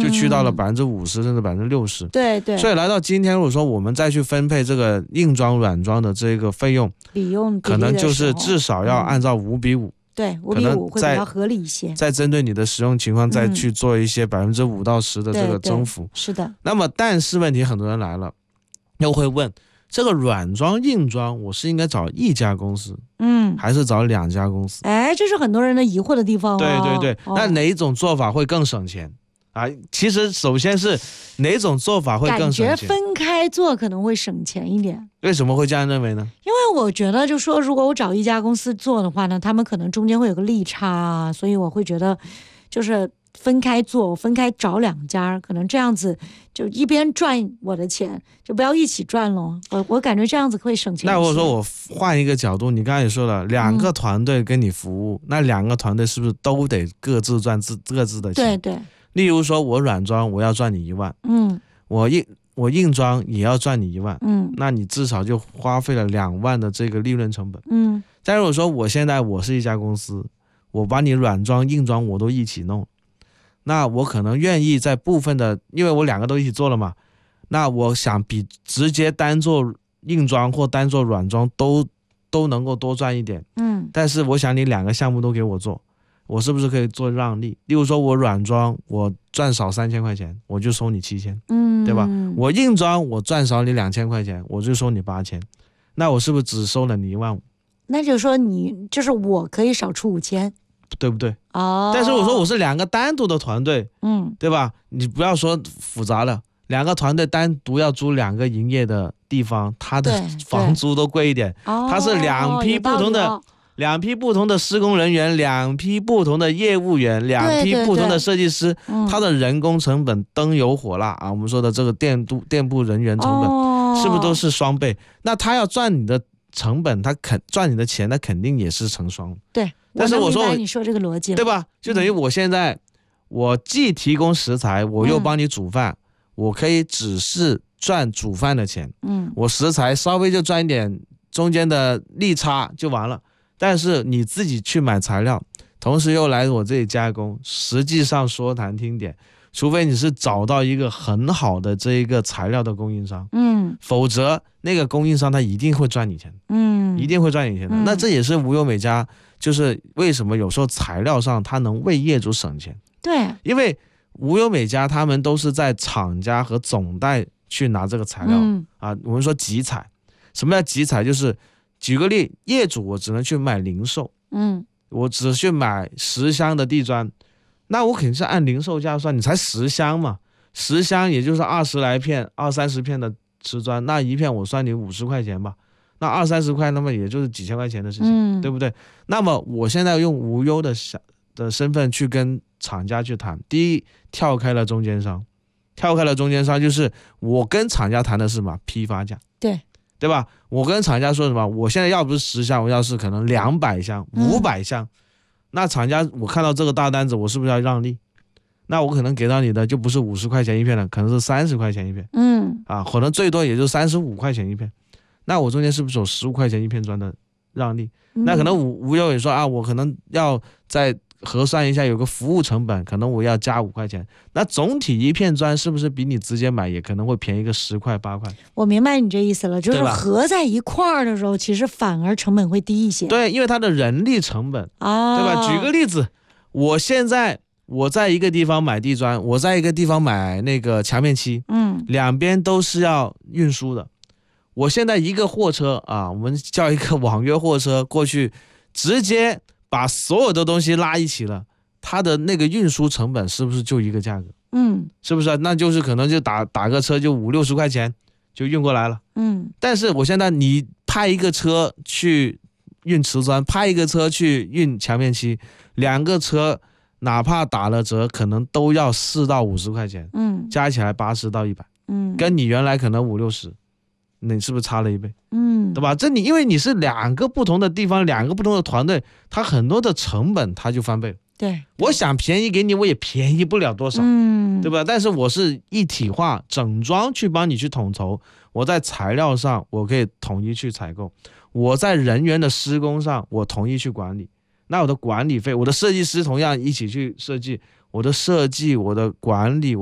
就去到了50%甚至60%。 对对。 所以来到今天，如果说我们再去分配这个硬装软装的这个费用， 比用可能就是至少要按照5:5。 对，5:5会比较合理一些。 再针对你的使用情况，再去做一些5%到10%的这个增幅。 是的。 那么，但是问题很多人来了，又会问，这个软装、硬装，我是应该找一家公司，还是找2家公司？ 哎，这是很多人的疑惑的地方。 对对对，那哪一种做法会更省钱？其实首先是哪种做法会更省钱？ 感觉分开做可能会省钱一点。 为什么会这样认为呢？ 因为我觉得就说如果我找一家公司做的话呢，他们可能中间会有个利差啊，所以我会觉得就是分开做，分开找2家，可能这样子就一边赚我的钱，就不要一起赚了。我感觉这样子会省钱。 那我说我换一个角度，你刚才也说了，2个团队跟你服务，那2个团队是不是都得各自赚各自的钱？ 对对。 例如说我软装我要赚你1万，我硬装也要赚你1万，那你至少就花费了2万的这个利润成本。再如果说我现在我是一家公司，我把你软装硬装我都一起弄，那我可能愿意在部分的，因为我2个都一起做了嘛，那我想比直接单做硬装或单做软装都能够多赚一点。但是我想你2个项目都给我做，我是不是可以做让利？例如说我软装我赚少3000块钱，我就收你7000，对吧？我硬装我赚少你2000块钱，我就收你8000，那我是不是只收了你15000？ 那就是说就是我可以少出5000， 对不对？但是我说我是2个单独的团队，对吧？你不要说复杂了，2个团队单独要租2个营业的地方，它的房租都贵一点。它是2批不同的。2批不同的施工人员，2批不同的业务员，2批不同的设计师，他的人工成本、灯油火蜡我们说的这个店铺人员成本，是不是都是双倍？那他要赚你的成本，他赚你的钱，那肯定也是成双。 对， 但是我说你说这个逻辑， 对吧？就等于我现在我既提供食材，我又帮你煮饭，我可以只是赚煮饭的钱，我食材稍微就赚一点中间的利差就完了。但是你自己去买材料，同时又来我这里加工，实际上说难听点，除非你是找到一个很好的这一个材料的供应商，否则那个供应商他一定会赚你钱，一定会赚你钱的。那这也是无忧美家就是为什么有时候材料上它能为业主省钱。 对， 因为无忧美家他们都是在厂家和总代去拿这个材料，我们说集采。什么叫集采？就是举个例，业主我只能去买零售，我只去买10箱的地砖，那我肯定是按零售价算，你才10箱嘛，10箱也就是20来片、20-30片的瓷砖，那一片我算你50块钱吧，那20-30块，那么也就是几千块钱的事情，对不对？那么我现在用无忧的身份去跟厂家去谈，第一，跳开了中间商就是我跟厂家谈的是什么？批发价，对吧？我跟厂家说什么？我现在要不是10箱，我要是可能200箱、500箱，那厂家我看到这个大单子，我是不是要让利？那我可能给到你的就不是50块钱一片了，可能是30块钱一片，可能最多也就35块钱一片，那我中间是不是有15块钱一片砖的让利？那可能无忧也说我可能要再核算一下，有个服务成本，可能我要加5块钱，那总体一片砖是不是比你直接买也可能会便宜个10块8块？我明白你这意思了，就是合在一块儿的时候，其实反而成本会低一些。 对，因为它的人力成本，对吧？举个例子，我现在我在一个地方买地砖，我在一个地方买那个墙面漆，两边都是要运输的。我现在一个货车我们叫一个网约货车过去，直接把所有的东西拉一起了，它的那个运输成本是不是就一个价格？是不是？那就是可能就打个车就50-60块钱就运过来了。但是我现在你派一个车去运瓷砖，派一个车去运墙面漆，2个车哪怕打了折，可能都要40到50块钱，加起来80到100，跟你原来可能50-60。你是不是差了1倍？对吧？这因为你是2个不同的地方，2个不同的团队，它很多的成本它就翻倍了。 对， 我想便宜给你，我也便宜不了多少，对吧？但是我是一体化整装去帮你去统筹，我在材料上我可以统一去采购，我在人员的施工上我统一去管理，那我的管理费，我的设计师同样一起去设计，我的设计，我的管理。